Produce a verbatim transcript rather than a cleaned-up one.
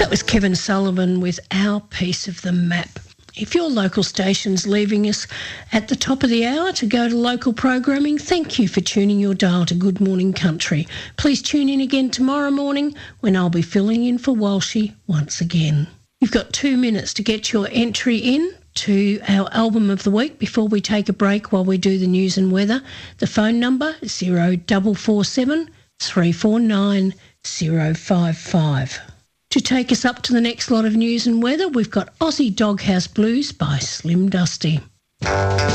That was Kevin Sullivan with Our Piece of the Map. If your local station's leaving us at the top of the hour to go to local programming, thank you for tuning your dial to Good Morning Country. Please tune in again tomorrow morning when I'll be filling in for Walshy once again. You've got two minutes to get your entry in to our album of the week before we take a break while we do the news and weather. The phone number is zero four four seven, three four nine, zero five five. To take us up to the next lot of news and weather, we've got Aussie Doghouse Blues by Slim Dusty.